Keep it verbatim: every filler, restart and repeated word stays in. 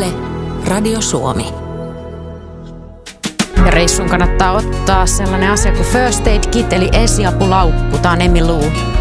Yle, Radio Suomi. Ja reissun kannattaa ottaa sellainen asia kuin First Aid Kit eli esiapulaukku. Tämä on Emmy Lou.